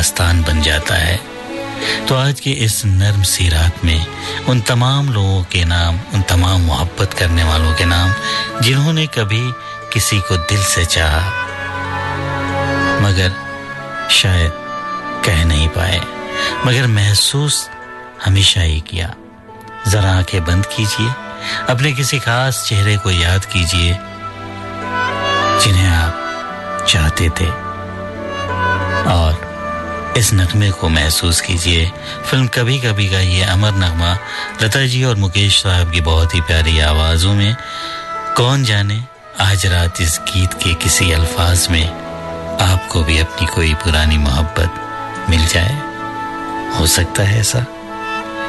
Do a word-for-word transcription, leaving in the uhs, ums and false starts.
स्थान बन जाता है। तो आज की इस नर्म सी रात में उन तमाम लोगों के नाम, उन तमाम मोहब्बत करने वालों के नाम जिन्होंने कभी किसी को दिल से चाहा मगर शायद कह नहीं पाए, मगर महसूस हमेशा ही किया। जरा आंखें बंद कीजिए, अपने किसी खास चेहरे को याद कीजिए जिन्हें आप चाहते थे और इस नगमे को महसूस कीजिए। फिल्म कभी कभी का ये अमर नगमा लता जी और मुकेश साहब की बहुत ही प्यारी आवाज़ों में, कौन जाने आज रात इस गीत के किसी अल्फाज में आपको भी अपनी कोई पुरानी मोहब्बत मिल जाए। हो सकता है ऐसा।